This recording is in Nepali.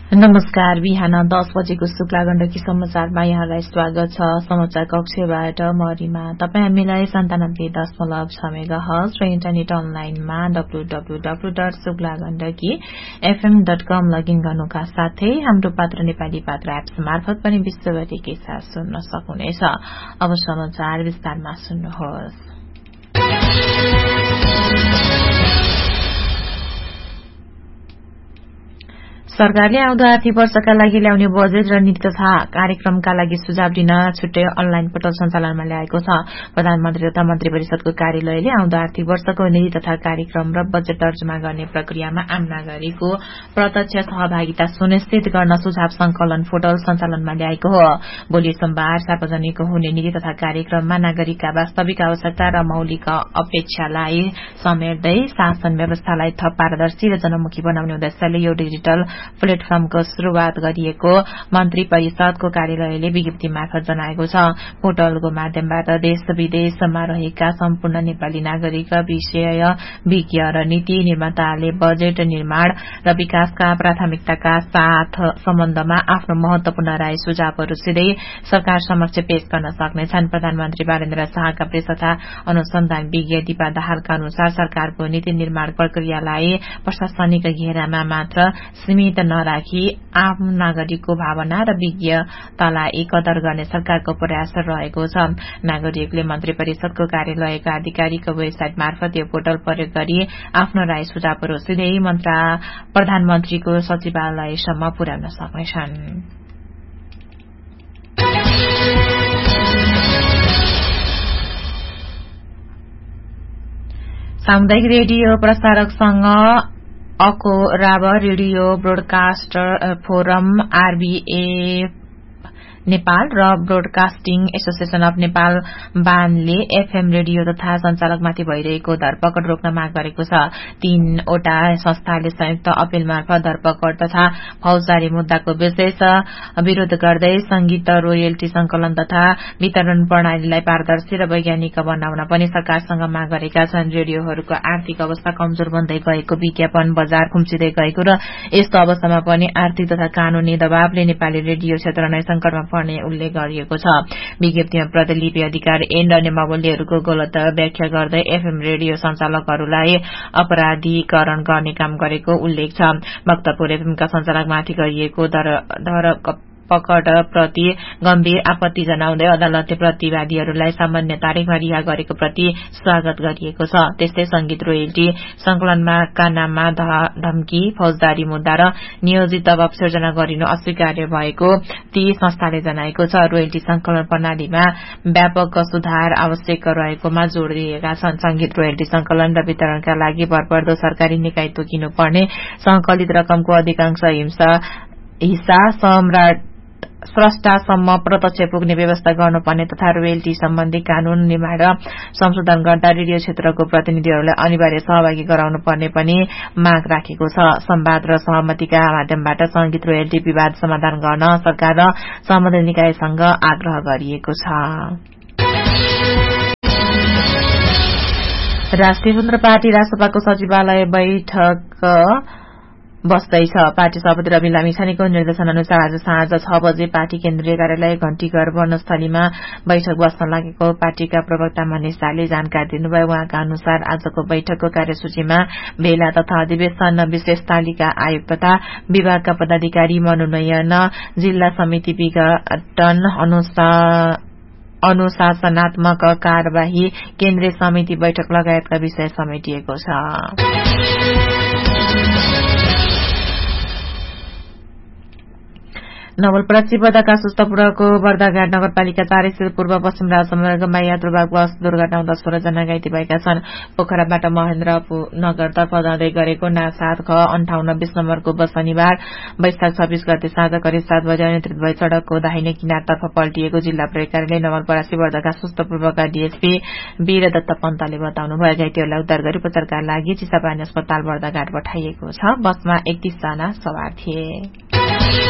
नमस्कार। बिहान 10 बजेको शुक्ला गण्डकी समाचारमा यहाँलाई स्वागत छ। समाचार कक्षबाट म रिमा। तपाई हामीलाई 97.6 मेगाहर्ज र इन्टरनेट अनलाइनमा www.suklagandaki.fm.com लगइन गर्नुका साथै हाम्रो पात्र नेपाली पात्र एप्स मार्फत पनि विश्वभरि के साथ सुन्न सक्नुहुनेछ। अब समाचार विस्तारमा सुन्नुहोस्। सरकारले आउँदो आर्थिक वर्षका लागि ल्याउने बजेट र नीति तथा कार्यक्रमका लागि सुझाव दिन छुट्टै अनलाइन पोर्टल सञ्चालनमा ल्याएको छ। प्रधानमन्त्री तथा मन्त्री परिषदको कार्यालयले आउँदो आर्थिक वर्षको नीति तथा कार्यक्रम र बजेट तर्जुमा गर्ने प्रक्रियामा आम नागरिकको प्रत्यक्ष सहभागिता सुनिश्चित गर्न सुझाव संकलन पोर्टल सञ्चालनमा ल्याएको हो। भोलि सोमबार सार्वजनिक हुने नीति तथा कार्यक्रममा नागरिकका वास्तविक आवश्यकता र मौलिक अपेक्षालाई समेट्दै शासन व्यवस्थालाई थप पारदर्शी र जनमुखी बनाउने उद्देश्यले यो डिजिटल प्लेटफर्मको शुरूआत गरिएको मन्त्री परिषदको कार्यालयले विज्ञप्ति मार्फत जनाएको छ। पोर्टलको माध्यमबाट देश विदेशमा रहेका सम्पूर्ण नेपाली नागरिक, विषय विज्ञ र नीति निर्माताले बजेट निर्माण र विकासका प्राथमिकताका साथ सम्बन्धमा आफ्नो महत्वपूर्ण राय सुझावहरू सिधै सरकार समक्ष पेश गर्न सक्नेछन्। प्रधानमन्त्री बालेन्द्र शाहका प्रेस तथा अनुसन्धान विज्ञ दिपा दाहालका अनुसार सरकारको नीति निर्माण प्रक्रियालाई प्रशासनिक घेरामा मात्र सीमित नराखी आम नागरिकको भावना र विज्ञतालाई कदर गर्ने सरकारको प्रयास रहेको छ। नागरिकले मन्त्री परिषदको कार्यालयका आधिकारिक वेबसाइट मार्फत यो पोर्टल प्रयोग गरी आफ्नो राय सुझावहरू सिधै प्रधानमन्त्रीको सचिवालयसम्म पुर्याउन सक्नेछन्। सामुदायिक radio प्रसारकसँग अकोराब radio broadcaster forum RBA Nepal र broadcasting association of Nepal बानले FM radio तथा संचालकमाथि भइरहेको धरपकड रोक्न माग गरेको छ। 3 वटा संस्थाले संयुक्त अपील मार्फत धरपकड तथा फौजदारी मुद्दाको विशेष विरोध गर्दै संगीत रोयल्टी संकलन तथा वितरण प्रणालीलाई पारदर्शी र वैज्ञानिक बनाउन पनि सरकारसँग माग गरेका छन्। रेडियोहरूको आर्थिक अवस्था कमजोर बन्दै गएको, विज्ञापन बजार खुम्चिँदै गएको र यस्तो अवस्थामा पनि आर्थिक तथा कानूनी दबावले नेपाली रेडियो क्षेत्र नै संकटमा पर्ने उल्लेख गरिएको छ। विज्ञप्तिमा प्रतिलिपि अधिकार ऐन र नियमावलीहरूको गलत व्याख्या गर्दै एफएम रेडियो सञ्चालकहरूलाई अपराधीकरण गर्ने काम गरेको उल्लेख छ। भक्तपुर एफएमका सञ्चालकमाथि गरिएको धरपकड प्रति गम्भीर आपत्ति जनाउँदै अदालतले प्रतिवादीहरूलाई सामान्य तारिखमा रिहा गरेको प्रति स्वागत गरिएको छ। त्यस्तै संगीत रोयल्टी संकलनका नाममा धम्की, फौजदारी मुद्दा र नियोजित दबाव सिर्जना गरिनु अस्वीकार्य भएको ती संस्थाले जनाएको छ। रोयल्टी संकलन प्रणालीमा व्यापक सुधार आवश्यक रहेकोमा जोड़ दिएका छन्। संगीत रोयल्टी संकलन र वितरणका लागि भरपर्दो सरकारी निकाय तोकिनुपर्ने, संकलित रकमको अधिकांश हिस्सा स्रष्टासम्म प्रत्यक्ष पुग्ने व्यवस्था गर्नुपर्ने तथा रोयल्टी सम्बन्धी कानून निर्माण र संशोधन गर्दा रेडियो क्षेत्रको प्रतिनिधिहरूलाई अनिवार्य सहभागी गराउनु पर्ने पनि माग राखेको छ। संवाद र सहमतिका माध्यमबाट संगीत रोयल्टी विवाद समाधान गर्न सरकार र सम्बन्धित निकायसँग आग्रह गरिएको छ। राष्ट्रिय स्वतन्त्र पार्टी रासपाको सचिवालय बैठक बस्दैछ। पार्टी सभापति रवि लामिछानेको निर्देशन अनुसार आज साँझ 6 बजे पार्टी केन्द्रीय कार्यालय घण्टीघर वर्णस्थलीमा बैठक बस्न लागेको पार्टीका प्रवक्ता मनिष शाहले जानकारी दिनुभयो। उहाँका अनुसार आजको बैठकको कार्यसूचीमा भेला तथा अधिवेशन, विशेष तालिका आयोग तथा विभागका पदाधिकारी मनोनयन, जिल्ला समिति विघटन, अनुशासनात्मक कार्यवाही, केन्द्रीय समिति बैठक लगायतका विषय समेटिएको छ। नवलपरासी बर्दाका सुस्तपुरको बर्दाघाट नगरपालिका 4 स्थित पूर्व पश्चिम राजमार्गमा यात्रुवाहक बस दुर्घटनामा 10 जना घाइते भएका छन्। पोखराबाट महेन्द्रनगरतर्फ जाँदै गरेको ना 7 ख 5820 नम्बरको बस शनिबार वैशाख 26 गते साँझ करिब 7 बजे अनियन्त्रित भई सड़कको दाहिने किनारतर्फ पल्टिएको जिल्ला प्रहरी कार्यालय नवलपरासी बर्दाका सुस्तपुरका डीएसपी वीरदत्त पन्तले बताउनुभयो। घाइतेहरूलाई उद्धार गरी उपचारका लागि चिसापानी अस्पताल बर्दाघाट पठाइएको छ। बसमा 31 जना सवार थिए।